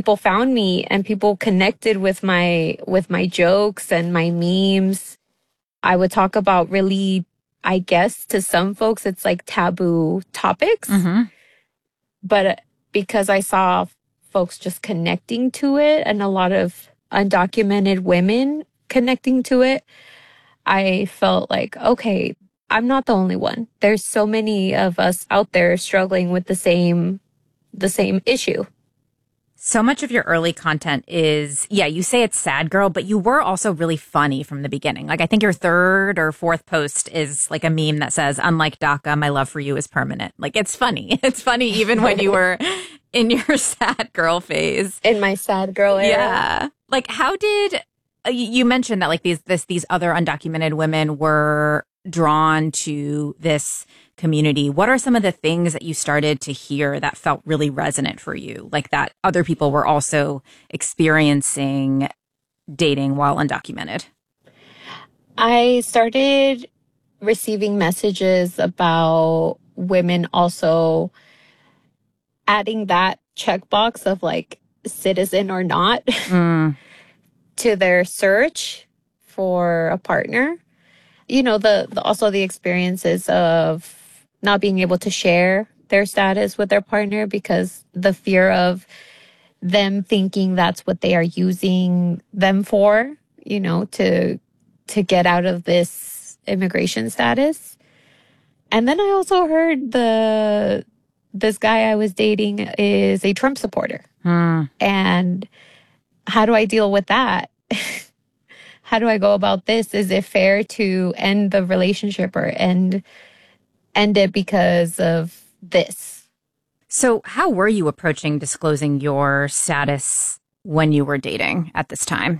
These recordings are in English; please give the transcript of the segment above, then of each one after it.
people found me and people connected with my jokes and my memes. I would talk about really, I guess to some folks it's like taboo topics. Mm-hmm. But because I saw folks just connecting to it and a lot of undocumented women connecting to it, I felt like, okay, I'm not the only one. There's so many of us out there struggling with the same issue. So much of your early content is, yeah, you say it's sad girl, but you were also really funny from the beginning. Like, I think your third or fourth post is like a meme that says, unlike DACA, my love for you is permanent. Like, it's funny. It's funny even when you were in your sad girl phase. In my sad girl era. Yeah. Like, how did, you mentioned that like these other undocumented women were drawn to this community. What are some of the things that you started to hear that felt really resonant for you? Like that other people were also experiencing dating while undocumented? I started receiving messages about women also adding that checkbox of like citizen or not to their search for a partner. You know, also the experiences of not being able to share their status with their partner because the fear of them thinking that's what they are using them for, you know, to get out of this immigration status. And then I also heard this guy I was dating is a Trump supporter. And how do I deal with that? How do I go about this? Is it fair to end the relationship or end it because of this? So how were you approaching disclosing your status when you were dating at this time?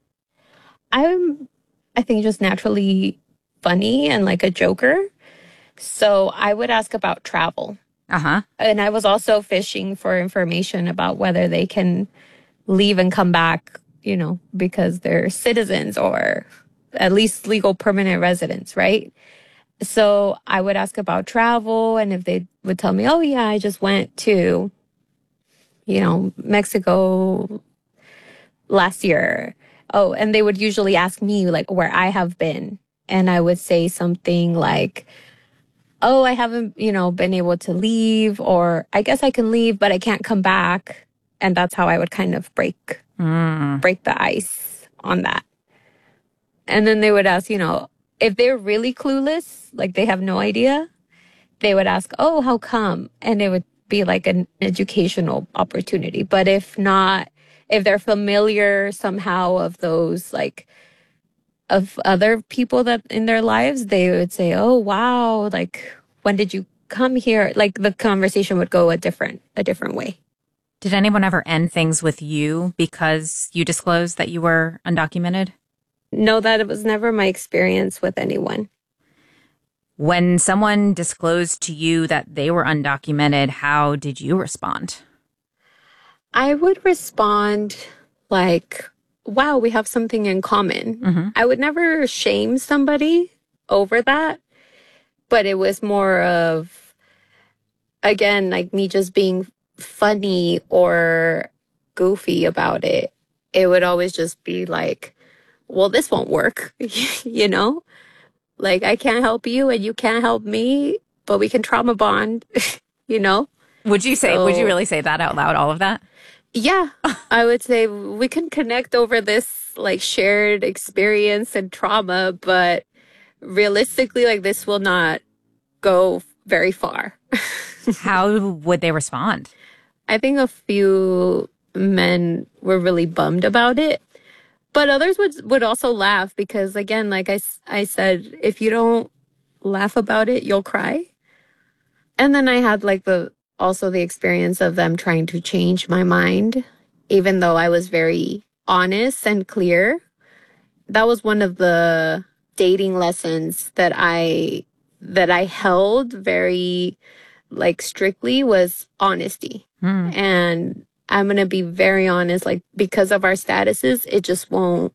I'm, I think, just naturally funny and like a joker. So I would ask about travel. Uh-huh. And I was also fishing for information about whether they can leave and come back, you know, because they're citizens or at least legal permanent residents, right? So I would ask about travel, and if they would tell me, oh yeah, I just went to, you know, Mexico last year. Oh, and they would usually ask me like where I have been. And I would say something like, oh, I haven't, you know, been able to leave, or I guess I can leave, but I can't come back. And that's how I would kind of break the ice on that. And then they would ask, you know, if they're really clueless, like they have no idea, they would ask, oh, how come? And it would be like an educational opportunity. But if not, if they're familiar somehow of those, like, of other people that in their lives, they would say, oh, wow, like, when did you come here? Like the conversation would go a different way. Did anyone ever end things with you because you disclosed that you were undocumented? No, that was never my experience with anyone. When someone disclosed to you that they were undocumented, how did you respond? I would respond like, wow, we have something in common. I would never shame somebody over that, but it was more of, again, like me just being funny or goofy about it. It would always just be like, well, this won't work, you know? Like, I can't help you and you can't help me, but we can trauma bond, you know? Would you really say that out loud, all of that? Yeah, I would say we can connect over this like shared experience and trauma, but realistically, like this will not go very far. How would they respond? I think a few men were really bummed about it, but others would also laugh because, again, like I said, if you don't laugh about it, you'll cry. And then I had like also the experience of them trying to change my mind, even though I was very honest and clear. That was one of the dating lessons that I held very like strictly was honesty. And I'm going to be very honest, like because of our statuses, it just won't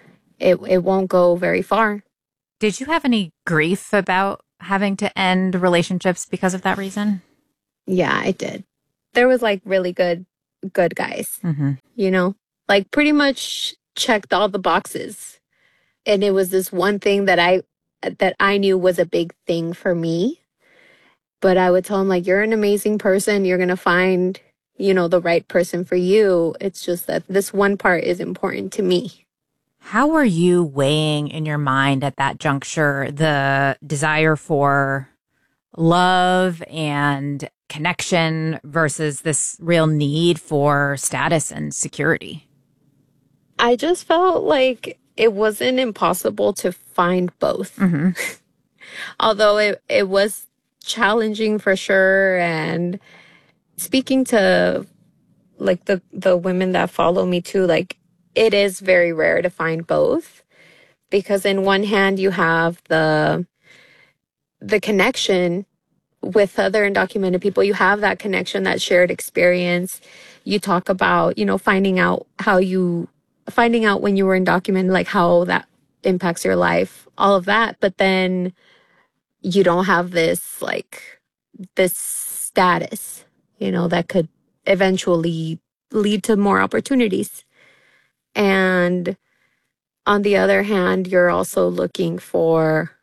go very far. Did you have any grief about having to end relationships because of that reason? Yeah, I did. There was like really good good guys, Mm-hmm. like pretty much checked all the boxes. And it was this one thing that I knew was a big thing for me. But I would tell him, like, you're an amazing person. You're going to find, the right person for you. It's just that this one part is important to me. How were you weighing in your mind at that juncture the desire for love and connection versus this real need for status and security? I just felt like it wasn't impossible to find both. Mm-hmm. Although it was challenging for sure. And speaking to like the women that follow me too, like it is very rare to find both, because in one hand you have the connection with other undocumented people. You have that connection, that shared experience. You talk about, finding out when you were undocumented, like how that impacts your life, all of that. But then you don't have this status, that could eventually lead to more opportunities. And on the other hand, you're also looking for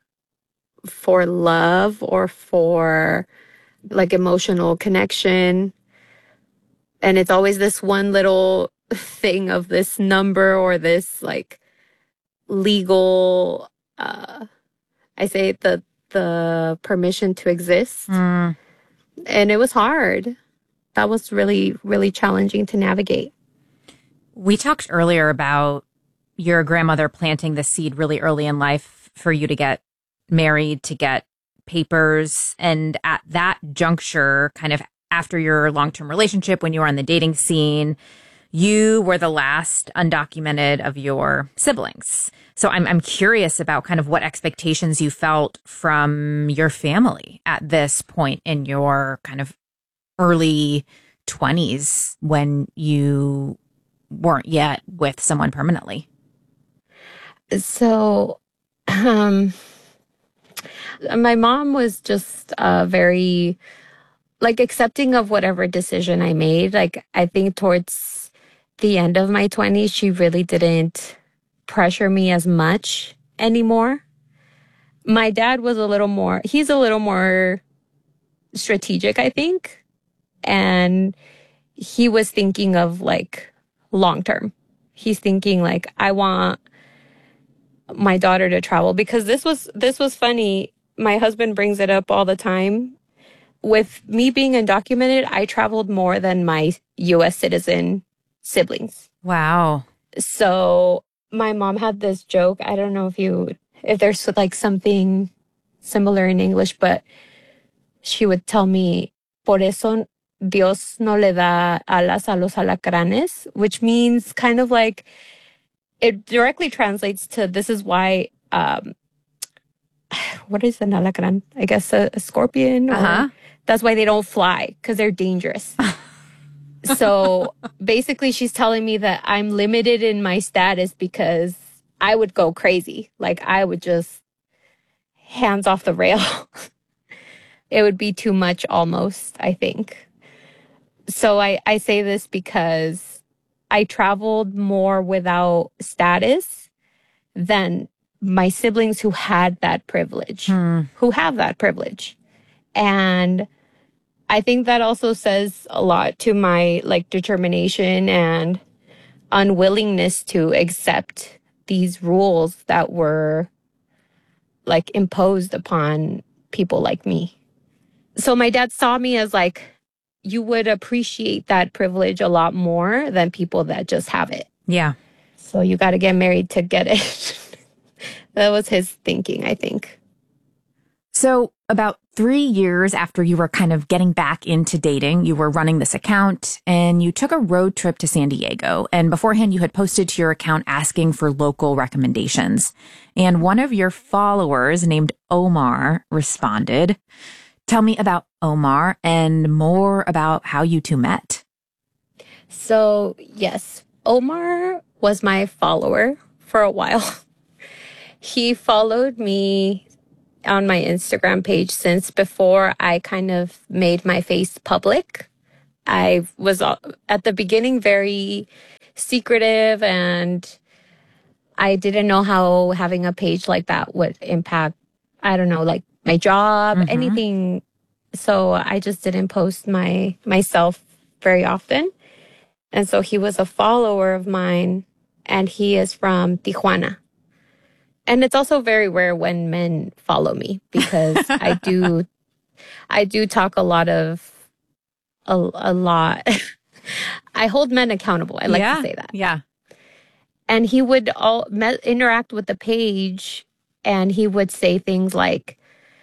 love or for like emotional connection. And it's always this one little thing of this number or this like legal, I say the permission to exist. Mm. And it was hard. That was really, really challenging to navigate. We talked earlier about your grandmother planting the seed really early in life for you to get married, to get papers. And at that juncture, kind of after your long-term relationship, when you were on the dating scene, you were the last undocumented of your siblings. So I'm curious about kind of what expectations you felt from your family at this point in your kind of early 20s when you weren't yet with someone permanently. So, my mom was just very like accepting of whatever decision I made. Like, I think towards the end of my 20s, she really didn't pressure me as much anymore. My dad was he's a little more strategic, I think. And he was thinking of like long term. He's thinking like, I want my daughter to travel, because this was funny. My husband brings it up all the time. With me being undocumented, I traveled more than my US citizen siblings. Wow. So my mom had this joke. I don't know if there's like something similar in English, but she would tell me, por eso Dios no le da alas a los alacranes, which means kind of like, it directly translates to, this is why, what is an alacran? I guess a scorpion. Uh-huh. That's why they don't fly, because they're dangerous. So basically she's telling me that I'm limited in my status because I would go crazy. Like I would just hands off the rail. It would be too much almost, I think. So I say this because I traveled more without status than my siblings who had that privilege, who have that privilege. And I think that also says a lot to my like determination and unwillingness to accept these rules that were like imposed upon people like me. So my dad saw me as like, you would appreciate that privilege a lot more than people that just have it. Yeah. So you got to get married to get it. That was his thinking, I think. So about 3 years after you were kind of getting back into dating, you were running this account and you took a road trip to San Diego. And beforehand, you had posted to your account asking for local recommendations. And one of your followers named Omar responded. Tell me about Omar and more about how you two met. So, yes, Omar was my follower for a while. He followed me on my Instagram page since before I kind of made my face public I was at the beginning very secretive, and I didn't know how having a page like that would impact, I don't know, like my job, anything. So I just didn't post myself very often. And so he was a follower of mine, and he is from Tijuana. And it's also very rare when men follow me, because I do talk a lot. I hold men accountable. I like to say that. Yeah. And he would interact with the page, and he would say things like,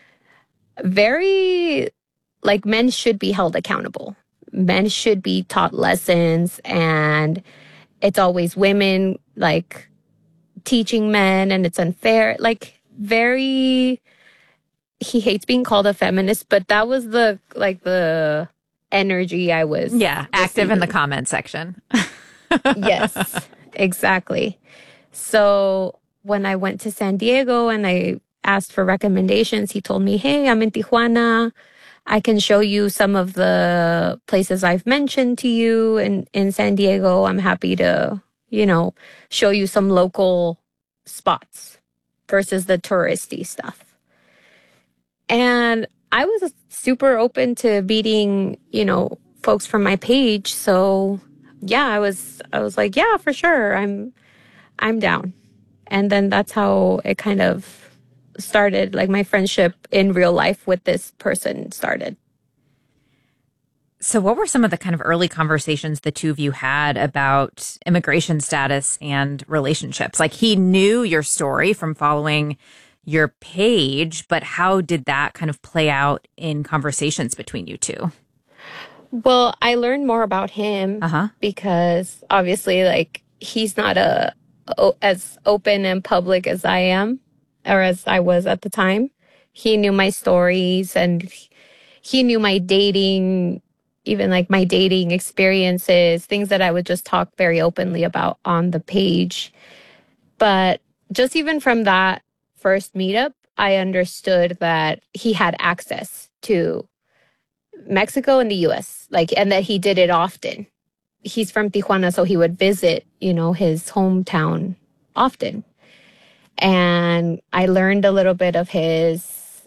men should be held accountable. Men should be taught lessons, and it's always women like teaching men, and it's unfair. He hates being called a feminist, but that was the energy I was active in the comment section. Yes, exactly. So when I went to San Diego and I asked for recommendations, he told me, hey, I'm in Tijuana. I can show you some of the places I've mentioned to you in San Diego. I'm happy to, show you some local spots versus the touristy stuff. And I was super open to meeting, folks from my page. So yeah, I was like, yeah, for sure. I'm down. And then that's how it kind of started, like my friendship in real life with this person started. So what were some of the kind of early conversations the two of you had about immigration status and relationships? Like, he knew your story from following your page, but how did that kind of play out in conversations between you two? Well, I learned more about him because obviously, like, he's not as open and public as I am, or as I was at the time. He knew my stories, and he knew my dating, even like my dating experiences, things that I would just talk very openly about on the page. But just even from that first meetup, I understood that he had access to Mexico and the US, and that he did it often. He's from Tijuana, so he would visit, his hometown often. And I learned a little bit of his,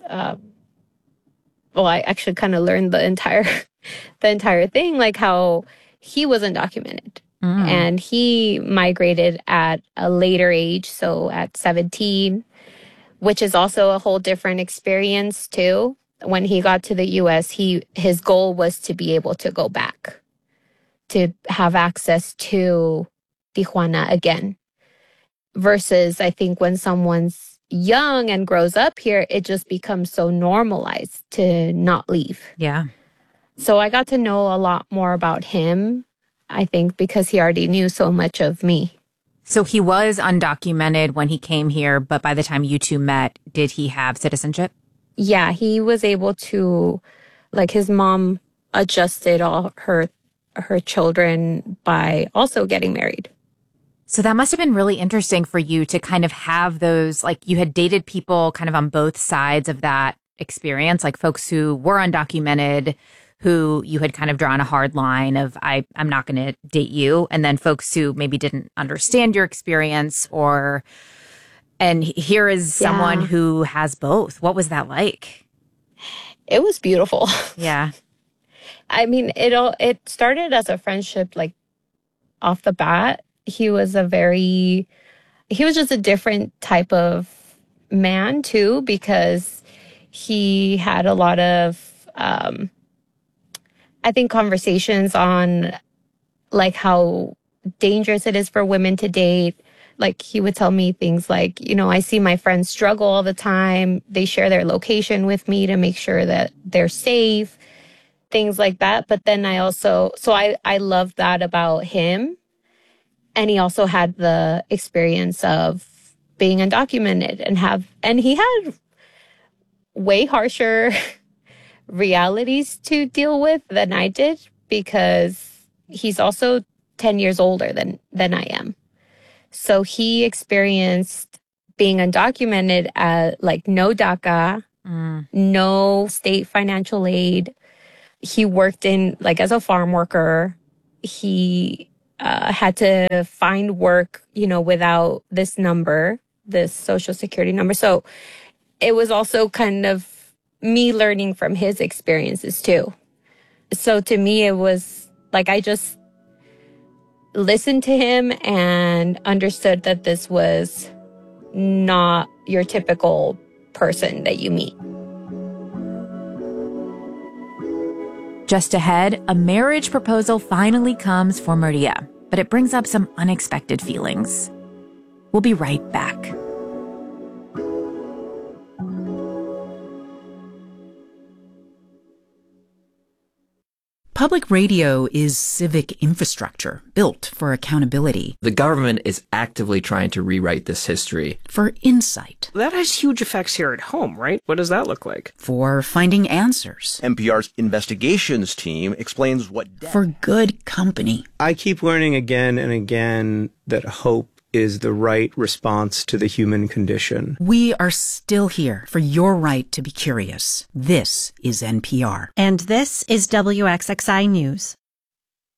I actually kind of learned the entire thing, like how he was undocumented. And he migrated at a later age, so at 17, which is also a whole different experience too. When he got to the US, his goal was to be able to go back, to have access to Tijuana again. Versus, I think when someone's young and grows up here, it just becomes so normalized to not leave. Yeah. So I got to know a lot more about him, I think, because he already knew so much of me. So he was undocumented when he came here, but by the time you two met, did he have citizenship? Yeah, he was able to, his mom adjusted all her children by also getting married. So that must have been really interesting for you to kind of have those, you had dated people kind of on both sides of that experience, like folks who were undocumented, who you had kind of drawn a hard line of, I'm not going to date you. And then folks who maybe didn't understand your experience, and here is someone who has both. What was that like? It was beautiful. Yeah. I mean, it started as a friendship, off the bat. He was just a different type of man too, because he had a lot of, I think, conversations on how dangerous it is for women to date. He would tell me things like, I see my friends struggle all the time. They share their location with me to make sure that they're safe, things like that. But then I love that about him. And he also had the experience of being undocumented and he had way harsher realities to deal with than I did, because he's also 10 years older than I am. So he experienced being undocumented at no DACA, no state financial aid, He worked as a farm worker. He had to find work, without this number, this social security number. So it was also kind of me learning from his experiences too. So to me, it was like I just listened to him and understood that this was not your typical person that you meet. Just ahead, a marriage proposal finally comes for Maria, but it brings up some unexpected feelings. We'll be right back. Public radio is civic infrastructure built for accountability. The government is actively trying to rewrite this history. For insight. That has huge effects here at home, right? What does that look like? For finding answers. NPR's investigations team explains what... For good company. I keep learning again and again that hope is the right response to the human condition. We are still here for your right to be curious. This is NPR. And this is WXXI News.